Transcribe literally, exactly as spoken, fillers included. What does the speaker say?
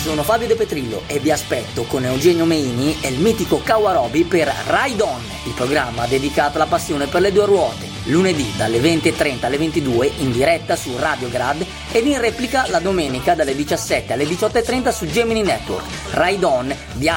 sono Fabio De Petrillo e vi aspetto con Eugenio Meini e il mitico Kawarobi per Ride On, il programma dedicato alla passione per le due ruote, lunedì dalle venti e trenta alle ventidue in diretta su Radio Grad ed in replica la domenica dalle diciassette alle diciotto e trenta su Gemini Network. Ride On di